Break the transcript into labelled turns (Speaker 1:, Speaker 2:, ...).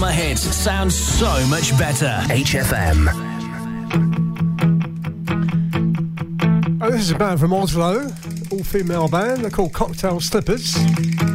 Speaker 1: My hits sound so much better. HFM.
Speaker 2: Oh, this is a band from Oslo, all-female band. They're called Cocktail Slippers.